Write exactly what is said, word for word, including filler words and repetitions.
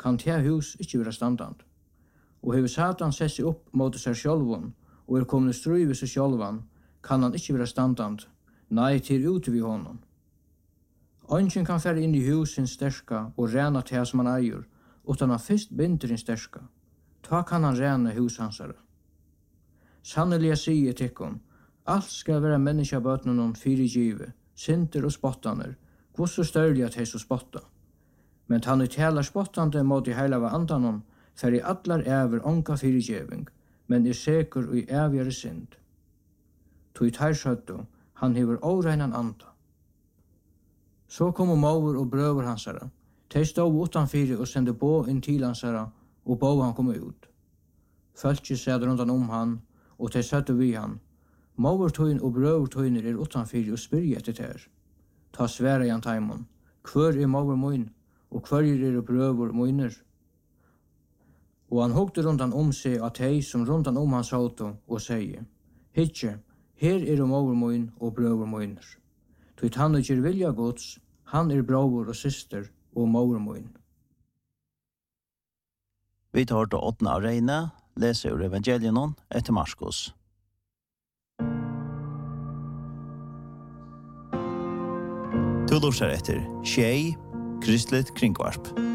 kan det hus ikke være standand. Og hever Satan sett seg opp mot seg sjølven, og er kommet stry ved seg sjølven, kan han ikke være standand. Nei, til ute ved honom. Ønsken kan fære inn i hus sin sterska og rena til som han eier, utan han først binder sin sterska. Ta kan han rena hus hansare. Sannelig jeg sier tikkun, alt skal være menneskebøtnen om fire givet, synder og spottaner, hvor så størlig at hei så spotta. Men han talar spottande mot i heila av andanon, for i allar æver onka fyrirgeving, men er sekur og i ævjare synd. Tui tærsøttu, han hever óreinan anda. Så kom mauer og brøver hansara. Tei stod utanfyrir og sendte bå inn til hansara, og bå han kom ut. Fölkje sæd rundan om han, og tei søttu vi han. Mauertøyn og brøvertøyner er utanfyrir og spyrja etter ter. Ta sværa jan taimon. Kvør er mauer moin, og kvør er brøver moiner. Og han hugde rundan om seg at hei som rundan om hans auto og sier, Hitje, her er mauer moin og brøver moiner. Tøyt han ikke vilja gods, han er brøver og syster og mauer moin. Vi tar til åttende av Reine, leser ur evangelien etter Marskos. Du lurer etter Tjei, Kristelig Kringvarp.